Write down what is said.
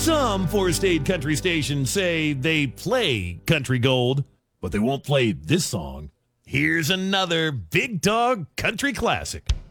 Some four-state country stations say they play country gold, but they won't play this song. Here's another big dog country classic.